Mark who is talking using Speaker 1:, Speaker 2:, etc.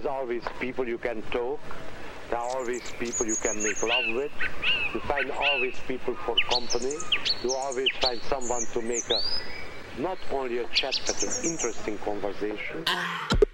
Speaker 1: There's always people you can talk. There are always people you can make love with. You find always people for company. You always find someone to make not only a chat, but an interesting conversation.